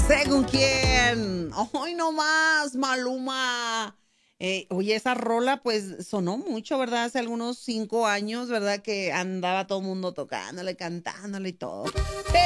¿Según quién? ¡Ay, no más, Maluma! Oye, esa rola pues sonó mucho, ¿verdad? Hace algunos 5 años, ¿verdad? Que andaba todo el mundo tocándole, cantándole y todo.